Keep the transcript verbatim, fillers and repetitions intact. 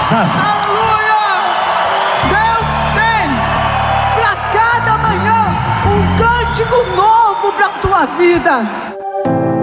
sabe? Aleluia! Deus tem para cada manhã um cântico novo para a tua vida.